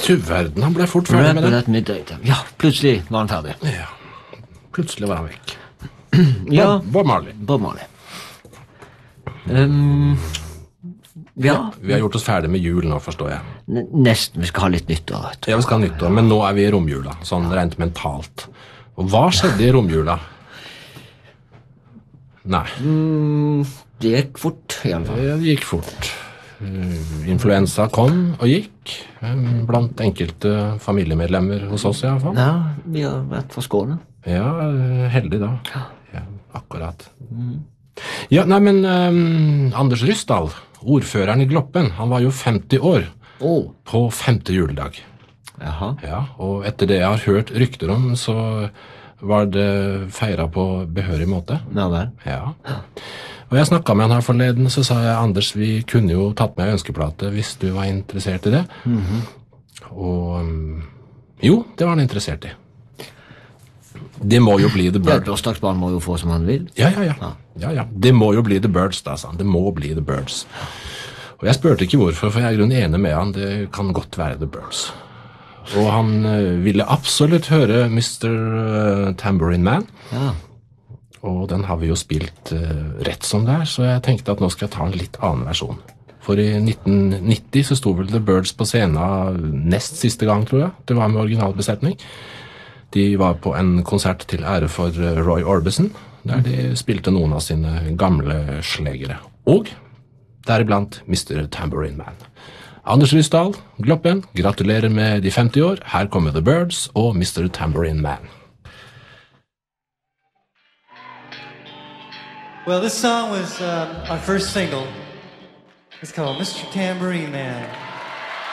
Du verden, han ble fort ferdig med Rapper det. at Midnight. Ja, plutselig var han ferdig. Ja, plutselig var han vekk. Ja, Bob Marley. Bob Marley. Ja, Vi har gjort oss ferdig med jul nå, forstår jeg. nesten. Vi skal ha litt nyttår. Vet du. Ja, vi skal ha nyttår, men nå er vi i romjula, sånn rent mentalt. Og hva skjedde i romjula? Nei, Det gikk fort, i alle fall. det gikk fort. Influensa kom og gikk, blant enkelte familiemedlemmer hos oss i alle fall. Ja, vi har vært for skåne. Ja, heldig da. Ja, akkurat. Ja, nei, men Anders Ryssdal, ordføreren i Gloppen, han var jo 50 år på 5. juledag. Jaha. Ja, og etter det jeg har hørt rykter om, så var det feiret på behørig måte. Ja vel. Ja. Og jeg snakket med han her forleden, så sa jeg, Anders, vi kunne jo tatt med ønskeplate hvis du var interessert i det. Og jo, det var han interessert i. Det må jo bli The Ja, Birds. bursdagsbarn må jo få som han vil. Ja. Det må jo bli The Birds, da, sa han. Det må bli The Birds. Og jeg spurte ikke hvorfor, for jeg er i grunnen enig med han. Det kan godt være The Birds. Og han ville absolutt høre Mr. Tambourine Man. Ja. Og den har vi jo spilt rett som det er, så jeg tenkte at nå skal jeg ta en litt annen versjon. For i 1990 så sto vel The Birds på scenen nest siste gang, tror jeg. Det var med originalbesetning. De var på en konsert til ære for Roy Orbison, der de spilte noen av sine gamle slegere. Og deriblant Mr. Tambourine Man. Anders Ryssdal, Gloppen, gratulerer med de 50 år. Her kommer The Birds og Mr. Tambourine Man. Well, this song was our first single. It's called Mr. Tambourine Man.